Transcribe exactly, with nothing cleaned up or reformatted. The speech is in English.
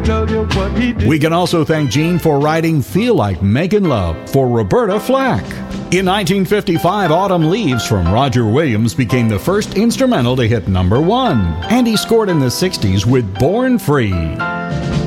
tell you what he did. We can also thank Gene for writing Feel Like Making Love for Roberta Flack. In nineteen fifty-five, Autumn Leaves from Roger Williams became the first instrumental to hit number one. And he scored in the sixties with Born Free.